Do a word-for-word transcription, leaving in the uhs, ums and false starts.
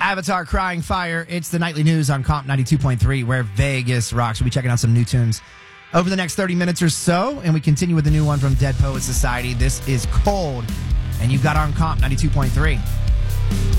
Avatar Crying Fire. It's the nightly news on Comp ninety-two point three, where Vegas rocks. We'll be checking out some new tunes over the next thirty minutes or so, and we continue with the new one from Dead Poets Society. This is Cold, and you've got on Comp ninety-two point three.